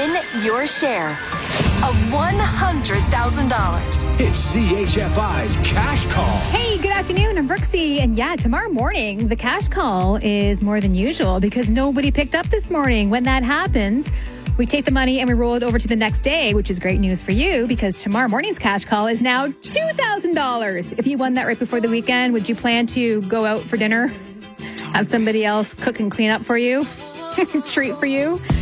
win your share of $100,000. It's CHFI's Cash Call. Hey, good afternoon. I'm Brooksy. And yeah, tomorrow morning, the cash call is more than usual because nobody picked up this morning. When that happens, we take the money and we roll it over to the next day, which is great news for you because tomorrow morning's cash call is now $2,000. If you won that right before the weekend, would you plan to go out for dinner? Have somebody else cook and clean up for you? Treat for you?